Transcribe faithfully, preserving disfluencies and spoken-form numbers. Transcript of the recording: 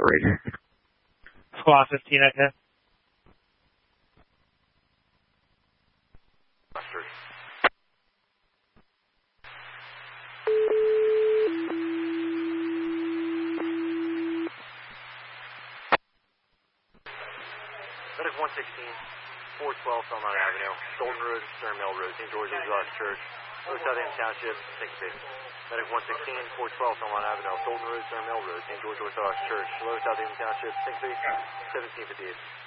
radio. Squad fifteen, okay. Medic one sixteen, four twelve Belmont Avenue, Golden Road, Stern Mill Road, Saint George Orthodox Church, Lower Southampton Township, six feet. Medic one sixteen, four twelve Belmont Avenue, Golden Road, Stern Mill Road, Saint George Orthodox Church, Lower Southampton Township, six feet, seventeen fifty-eight.